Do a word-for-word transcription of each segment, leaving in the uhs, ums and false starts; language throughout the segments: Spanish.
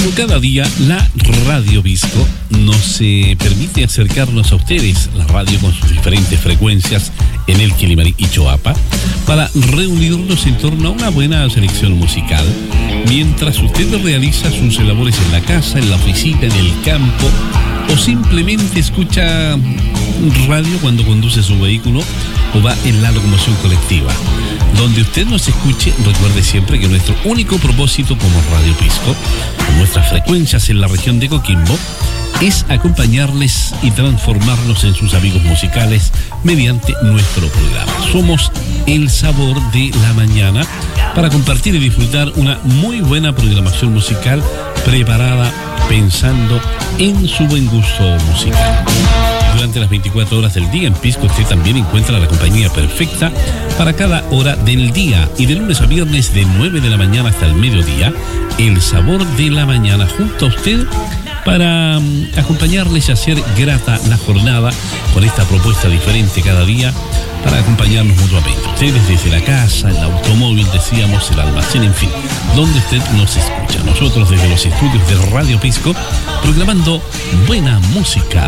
Como cada día, la Radio Pisco nos eh, permite acercarnos a ustedes, la radio con sus diferentes frecuencias en el Quilimarí y Choapa, para reunirnos en torno a una buena selección musical, mientras usted realiza sus labores en la casa, en la oficina, en el campo, o simplemente escucha radio cuando conduce su vehículo o va en la locomoción colectiva. Donde usted nos escuche, recuerde siempre que nuestro único propósito como Radio Pisco, con nuestras frecuencias en la región de Coquimbo, es acompañarles y transformarnos en sus amigos musicales mediante nuestro programa. Somos el sabor de la mañana para compartir y disfrutar una muy buena programación musical preparada pensando en su buen gusto musical. Durante las veinticuatro horas del día en Pisco usted también encuentra la compañía perfecta para cada hora del día, y de lunes a viernes de nueve de la mañana hasta el mediodía, el sabor de la mañana junto a usted para um, acompañarles y hacer grata la jornada con esta propuesta diferente cada día para acompañarnos mutuamente. Ustedes desde la casa, el automóvil, decíamos, el almacén, en fin, donde usted nos escucha. Nosotros desde los estudios de Radio Pisco, programando buena música.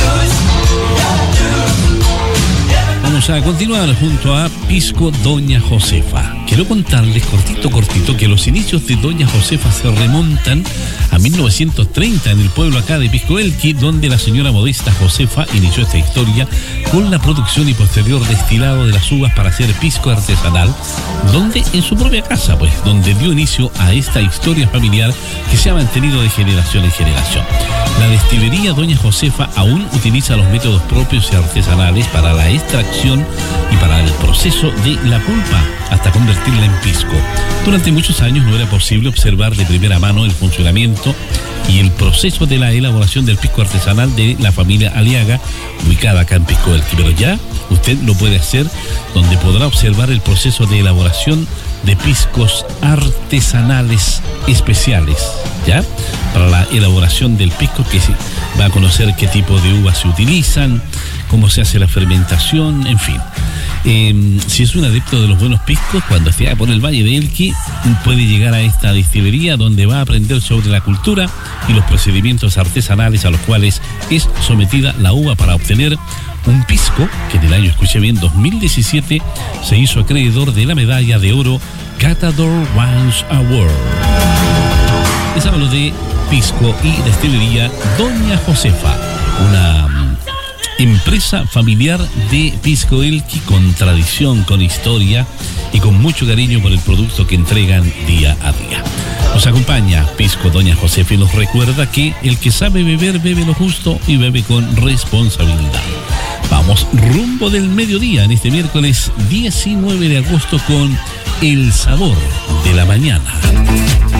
Vamos a continuar junto a Pisco Doña Josefa. Quiero contarles cortito, cortito, que los inicios de Doña Josefa se remontan a mil novecientos treinta en el pueblo acá de Pisco Elqui, donde la señora Modesta Josefa inició esta historia con la producción y posterior destilado de las uvas para hacer pisco artesanal, donde en su propia casa, pues, donde dio inicio a esta historia familiar que se ha mantenido de generación en generación. La destilería Doña Josefa aún utiliza los métodos propios y artesanales para la extracción y para el proceso de la pulpa hasta convertirla en pisco. Durante muchos años no era posible observar de primera mano el funcionamiento y el proceso de la elaboración del pisco artesanal de la familia Aliaga, ubicada acá en Pisco Elqui, pero ya usted lo puede hacer, donde podrá observar el proceso de elaboración de piscos artesanales especiales, ¿ya? Para la elaboración del pisco, que se va a conocer qué tipo de uvas se utilizan, cómo se hace la fermentación, en fin. Eh, si es un adepto de los buenos piscos, cuando esté por el Valle de Elqui, puede llegar a esta destilería donde va a aprender sobre la cultura y los procedimientos artesanales a los cuales es sometida la uva para obtener un pisco que en el año, escuche bien, dos mil diecisiete se hizo acreedor de la medalla de oro Catador Wines Award. Les hablo de Pisco y destilería Doña Josefa, una empresa familiar de Pisco Elqui con tradición, con historia y con mucho cariño por el producto que entregan día a día. Nos acompaña Pisco Doña Josefa y nos recuerda que el que sabe beber, bebe lo justo y bebe con responsabilidad. Vamos rumbo del mediodía en este miércoles diecinueve de agosto con el sabor de la mañana.